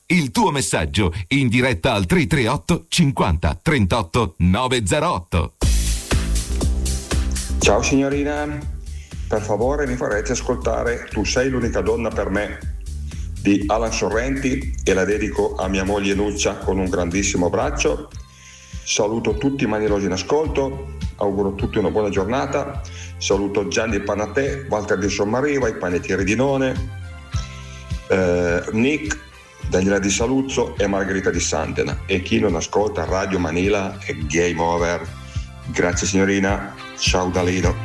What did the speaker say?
Il tuo messaggio in diretta al 338 50 38 908. Ciao signorina, per favore mi farete ascoltare Tu sei l'unica donna per me di Alan Sorrenti e la dedico a mia moglie Nuccia con un grandissimo abbraccio. Saluto tutti i manilosi in ascolto, auguro a tutti una buona giornata. Saluto Gianni Panatè, Walter di Sommariva, i panettieri di None, Nick, Daniela di Saluzzo e Margherita di Santena. E chi non ascolta Radio Manila è game over. Grazie signorina, ciao da Lido.